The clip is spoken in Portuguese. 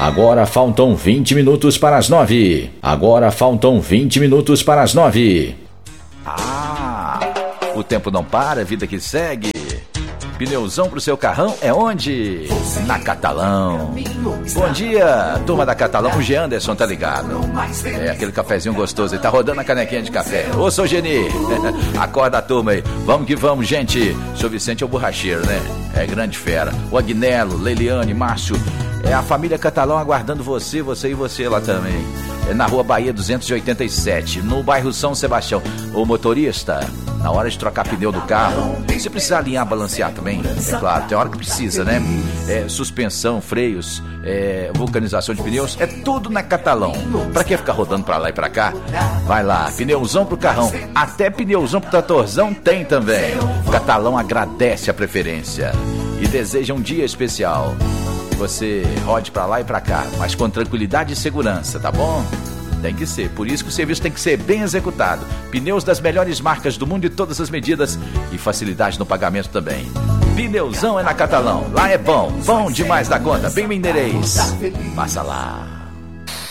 Agora faltam 20 minutos para as 9. Agora faltam 20 minutos para as 9. O tempo não para, vida que segue. Pneuzão pro seu carrão é onde? Na Catalão. Bom dia, turma da Catalão. O G. Anderson tá ligado. É aquele cafezinho gostoso. Ele tá rodando a canequinha de café. Ô, seu Geni, acorda a turma aí. Vamos que vamos, gente. Seu Vicente é o borracheiro, né? É grande fera. O Agnello, Leiliane, Márcio. É a família Catalão aguardando você e você lá também. É na Rua Bahia 287, no bairro São Sebastião. Ô motorista, na hora de trocar pneu do carro, se precisar alinhar, balancear também, é claro, tem hora que precisa, né? Suspensão, freios, vulcanização de pneus, é tudo na Catalão. Pra que ficar rodando pra lá e pra cá? Vai lá, pneuzão pro carrão, até pneuzão pro tratorzão tem também. Catalão agradece a preferência e deseja um dia especial. Você rode pra lá e pra cá, mas com tranquilidade e segurança, tá bom? Tem que ser, por isso que o serviço tem que ser bem executado. Pneus das melhores marcas do mundo e todas as medidas e facilidade no pagamento também. Pneuzão é na Catalão, lá é bom, bom demais da conta, bem Mineirês. Passa lá.